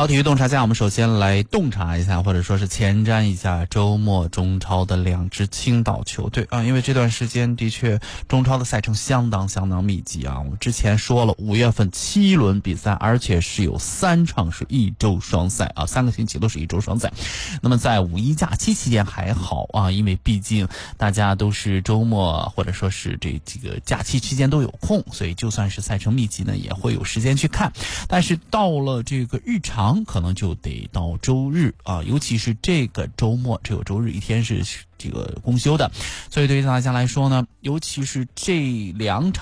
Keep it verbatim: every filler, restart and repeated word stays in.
好，体育洞察家，我们首先来洞察一下，或者说是前瞻一下周末中超的两支青岛球队啊，因为这段时间的确中超的赛程相当相当密集啊。我们之前说了，五月份七轮比赛，而且是有三场是一周双赛啊，三个星期都是一周双赛。那么在五一假期期间还好啊，因为毕竟大家都是周末或者说是这几个假期期间都有空，所以就算是赛程密集呢，也会有时间去看。但是到了这个日常，可能就得到周日啊，尤其是这个周末，只有周日一天是这个公休的，所以对于大家来说呢，尤其是这两场